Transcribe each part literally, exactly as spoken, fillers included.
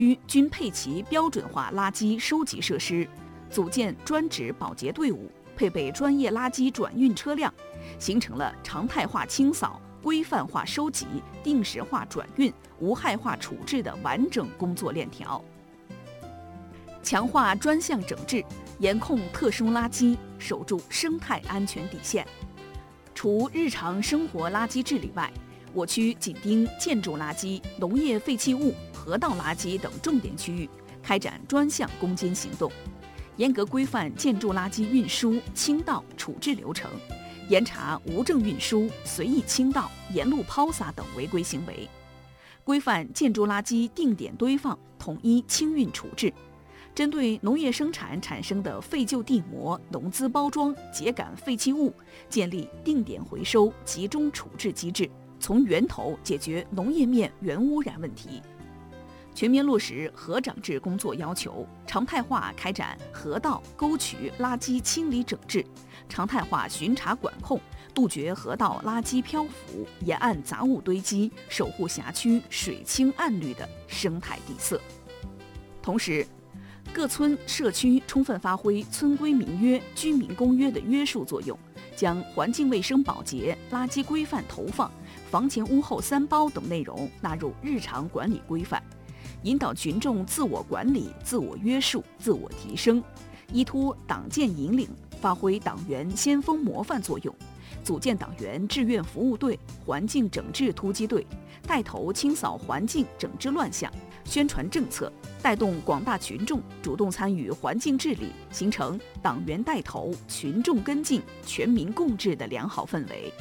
区均配齐标准化垃圾收集设施，组建专职保洁队伍，配备专业垃圾转运车辆，形成了常态化清扫、规范化收集、定时化转运、无害化处置的完整工作链条。强化专项整治，严控特殊垃圾，守住生态安全底线。除日常生活垃圾治理外，我区紧盯建筑垃圾、农业废弃物、河道垃圾等重点区域，开展专项攻坚行动，严格规范建筑垃圾运输、倾倒、处置流程，严查无证运输、随意倾倒、沿路抛洒等违规行为，规范建筑垃圾定点堆放，统一清运处置。针对农业生产产生的废旧地膜、农资包装、秸秆废弃物，建立定点回收、集中处置机制，从源头解决农业面原污染问题。全面落实河长制工作要求，常态化开展河道、沟渠垃圾清理整治，常态化巡查管控，杜绝河道垃圾漂浮、沿岸杂物堆积，守护辖区水清岸绿的生态底色。同时，各村社区充分发挥村规民约、居民公约的约束作用，将环境卫生保洁、垃圾规范投放、房前屋后三包等内容纳入日常管理规范，引导群众自我管理、自我约束、自我提升，依托党建引领，发挥党员先锋模范作用，组建党员志愿服务队、环境整治突击队，带头清扫环境整治乱象，宣传政策，带动广大群众主动参与环境治理，形成党员带头、群众跟进、全民共治的良好氛围。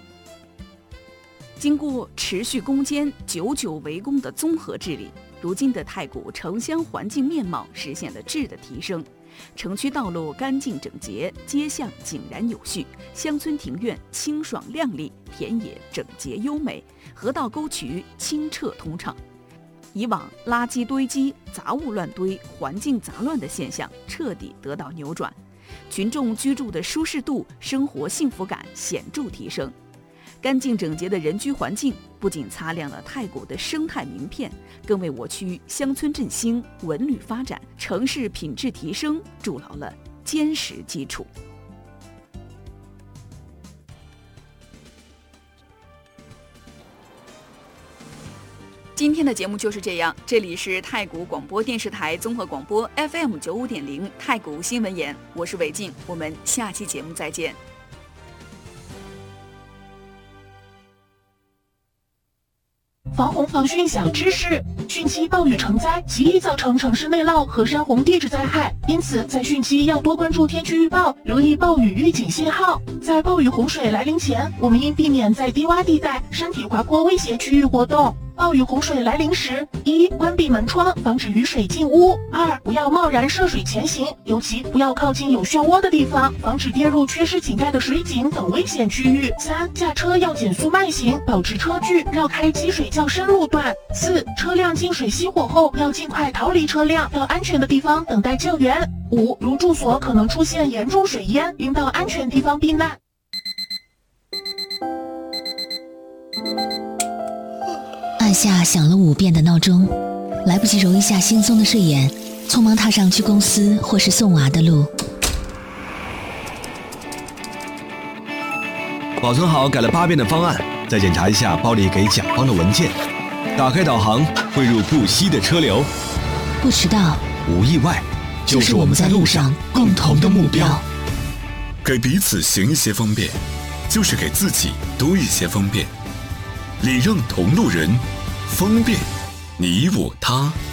经过持续攻坚、久久围攻的综合治理，如今的太谷城乡环境面貌实现了质的提升，城区道路干净整洁，街巷井然有序，乡村庭院清爽亮丽，田野整洁优美，河道沟渠清澈通畅。以往垃圾堆积、杂物乱堆、环境杂乱的现象彻底得到扭转，群众居住的舒适度、生活幸福感显著提升。干净整洁的人居环境不仅擦亮了太谷的生态名片，更为我区乡村振兴、文旅发展、城市品质提升筑牢了坚实基础。今天的节目就是这样，这里是太谷广播电视台综合广播 F M 九五点零太谷新闻眼，我是韦静，我们下期节目再见。 防洪防汛小知识：汛期暴雨成灾，极易造成城市内涝和山洪地质灾害，因此在汛期要多关注天气预报，留意暴雨预警信号。在暴雨洪水来临前，我们应避免在低洼地带、山体滑坡危险区域活动。暴雨洪水来临时，一、关闭门窗，防止雨水进屋；二、不要贸然涉水前行，尤其不要靠近有漩涡的地方，防止跌入缺失井盖的水井等危险区域；三、驾车要减速慢行，保持车距，绕开积水较深路段；四、车辆进水熄火后，要尽快逃离车辆，到安全的地方等待救援；五、如住所可能出现严重水淹，应到安全地方避难。 按下响了五遍的闹钟，来不及揉一下惺忪的睡眼，匆忙踏上去公司或是送娃的路。 保存好改了八遍的方案，再检查一下包里给甲方的文件。打开导航，汇入不息的车流。 不迟到， 无意外，就是我们在路上共同的目标。 给彼此行一些方便，就是给自己多一些方便。礼让同路人，方便你我他。